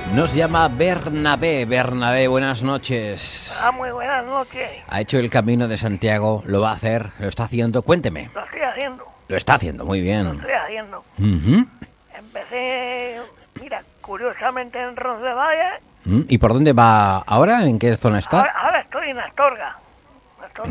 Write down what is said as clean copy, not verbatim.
Nos llama Bernabé. Bernabé, buenas noches. Muy buenas noches. Ha hecho el Camino de Santiago, lo va a hacer, lo está haciendo. Cuénteme. Lo estoy haciendo. Lo está haciendo, muy bien. Lo estoy haciendo. Uh-huh. Empecé, mira, curiosamente en Roncesvalles. ¿Y por dónde va ahora? ¿En qué zona está? Ahora estoy en Astorga.